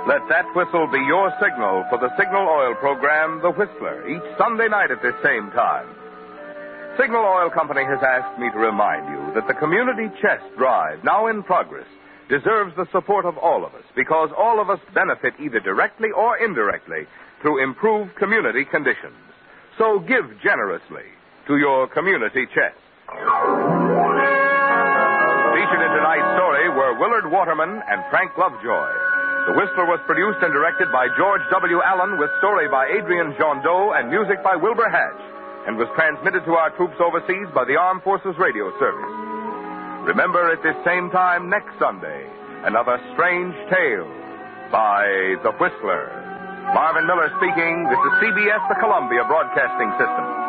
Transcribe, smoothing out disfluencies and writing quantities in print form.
Let that whistle be your signal for the Signal Oil program, The Whistler, each Sunday night at this same time. Signal Oil Company has asked me to remind you that the Community Chest Drive, now in progress, deserves the support of all of us because all of us benefit either directly or indirectly through improved community conditions. So give generously to your community chest. Featured in tonight's story were Willard Waterman and Frank Lovejoy. The Whistler was produced and directed by George W. Allen with story by Adrian Jondeau and music by Wilbur Hatch, and was transmitted to our troops overseas by the Armed Forces Radio Service. Remember at this same time next Sunday, another strange tale by The Whistler. Marvin Miller speaking. This is CBS, the Columbia Broadcasting System.